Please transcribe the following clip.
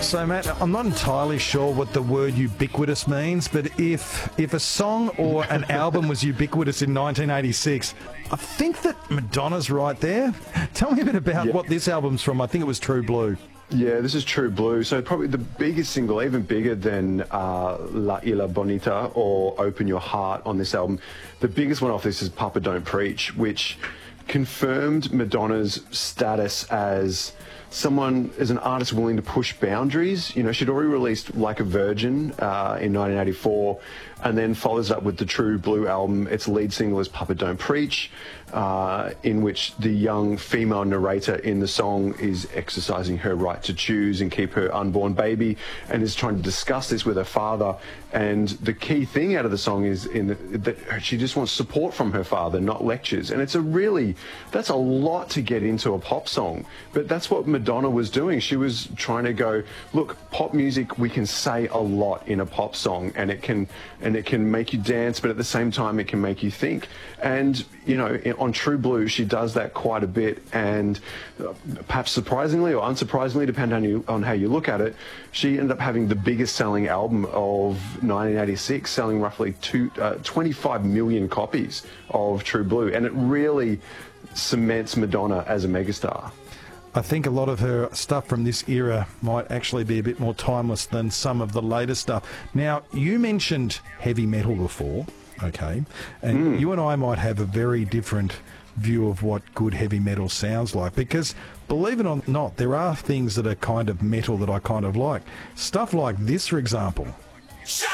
So, Matt, I'm not entirely sure what the word ubiquitous means, but if a song or an album was ubiquitous in 1986, I think that Madonna's right there. Tell me a bit about what this album's from. I think it was True Blue. Yeah, this is True Blue. So probably the biggest single, even bigger than La Isla Bonita or Open Your Heart on this album. The biggest one off this is Papa Don't Preach, which confirmed Madonna's status as someone, as an artist willing to push boundaries. You know, she'd already released Like a Virgin in 1984, and then follows up with the True Blue album. Its lead single is Papa Don't Preach, in which the young female narrator in the song is exercising her right to choose and keep her unborn baby, and is trying to discuss this with her father. And the key thing out of the song is that she just wants support from her father, not lectures. And it's that's a lot to get into a pop song, but that's what Madonna was doing. She was trying to go, look, pop music, we can say a lot in a pop song, and it can make you dance, but at the same time it can make you think. And you know, on True Blue, she does that quite a bit, and perhaps surprisingly or unsurprisingly, depending on how you look at it, she ended up having the biggest selling album of 1986, selling roughly 25 million copies of True Blue, and it really cements Madonna as a megastar. I think a lot of her stuff from this era might actually be a bit more timeless than some of the later stuff. Now, you mentioned heavy metal before, okay, and you and I might have a very different view of what good heavy metal sounds like, because believe it or not, there are things that are kind of metal that I kind of like. Stuff like this, for example.